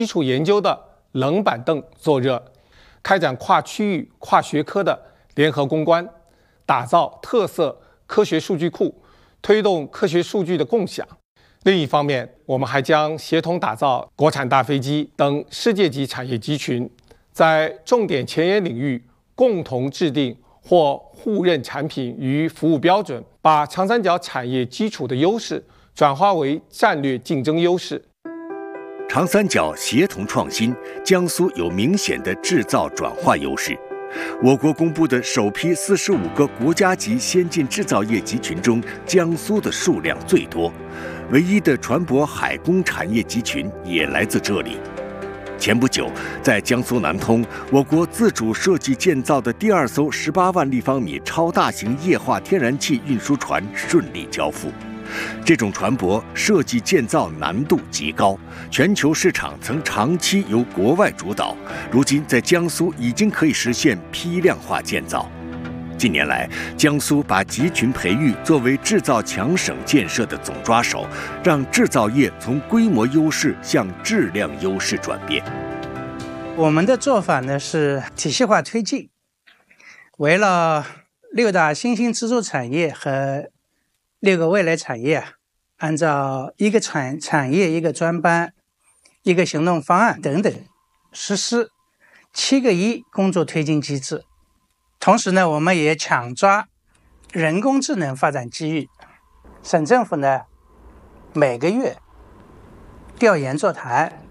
基础研究的冷板凳坐热，开展跨区域、跨学科的联合攻关，打造特色科学数据库，推动科学数据的共享。另一方面，我们还将协同打造国产大飞机等世界级产业集群，在重点前沿领域共同制定或互认产品与服务标准，把长三角产业基础的优势转化为战略竞争优势。 长三角协同创新，江苏有明显的制造转化优势。我国公布的首批45个国家级先进制造业集群中，江苏的数量最多，唯一的船舶海工产业集群也来自这里。前不久，在江苏南通，我国自主设计建造的第2艘18万立方米超大型液化天然气运输船顺利交付。这种船舶设计建造难度极高，全球市场曾长期由国外主导，如今在江苏已经可以实现批量化建造。近年来，江苏把集群培育作为制造强省建设的总抓手，让制造业从规模优势向质量优势转变。 我们的做法呢是体系化推进，围绕6大新兴支柱产业和6个未来产业，按照一个产业一个专班、一个行动方案等等，实施7个1工作推进机制。同时呢，我们也抢抓人工智能发展机遇。省政府呢，每个月调研座谈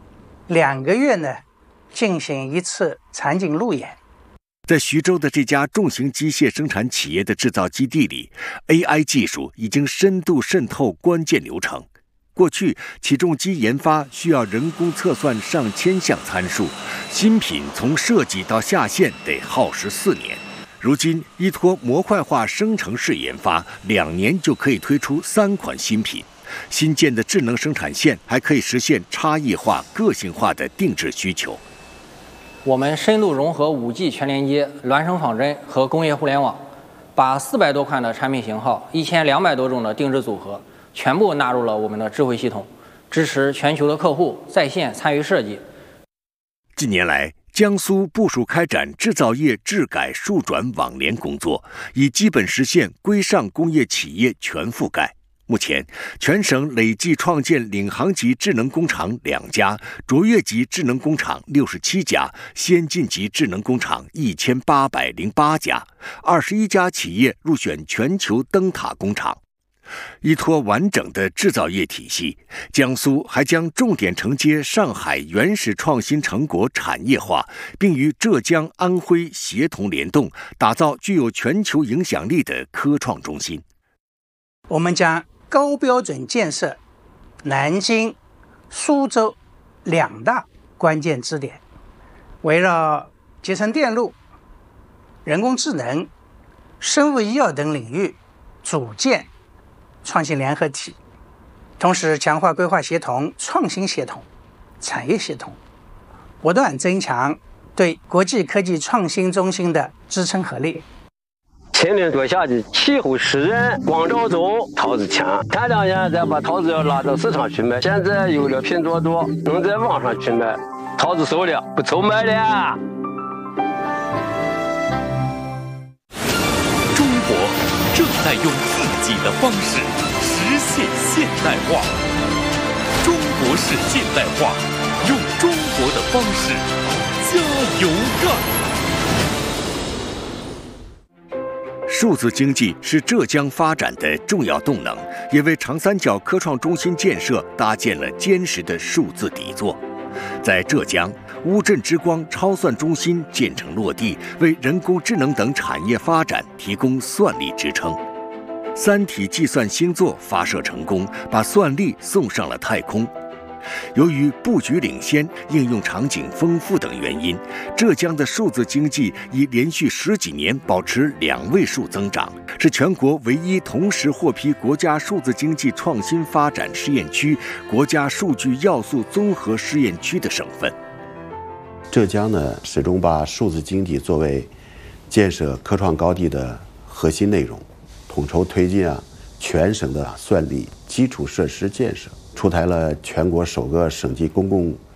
，2个月呢进行1次场景路演。 在徐州的这家重型机械生产企业的制造基地里 ，AI 技术已经深度渗透关键流程。过去，起重机研发需要人工测算上千项参数，新品从设计到下线得耗时4年。如今，依托模块化生成式研发，2年就可以推出3款新品。新建的智能生产线还可以实现差异化、个性化的定制需求。 我们深度融合5G 全连接、孪生仿真和工业互联网，把400多款的产品型号、1200多种的定制组合全部纳入了我们的智慧系统，支持全球的客户在线参与设计。 近年来，江苏部署开展制造业质改数转网联工作，已基本实现规上工业企业全覆盖。目前，全省累计创建领航级智能工厂2家，卓越级智能工厂67家，先进级智能工厂1808家，21家企业入选全球灯塔工厂。依托完整的制造业体系，江苏还将重点承接上海原始创新成果产业化，并与浙江、安徽协同联动，打造具有全球影响力的科创中心。 我们将高标准建设南京、苏州2大关键支点，围绕集成电路、人工智能、生物医药等领域组建创新联合体，同时强化规划协同、创新协同、产业协同，不断增强对国际科技创新中心的支撑合力。 前年多下去，气候湿润，光照足，桃子强。前2年再把桃子要拉到市场去卖，现在有了拼多多，能在网上去卖，桃子熟了，不愁卖了。 中国正在用自己的方式实现现代化。中国式现代化，用中国的方式加油干。 数字经济是浙江发展的重要动能，也为长三角科创中心建设搭建了坚实的数字底座。在浙江，乌镇之光超算中心建成落地，为人工智能等产业发展提供算力支撑。三体计算星座发射成功，把算力送上了太空。由于布局领先、应用场景丰富等原因，浙江的数字经济已连续10几年保持2位数增长，是全国唯一同时获批国家数字经济创新发展试验区、国家数据要素综合试验区的省份。 浙江呢，始终把数字经济作为建设科创高地的核心内容，统筹推进全省的算力基础设施建设，出台了全国首个省级公共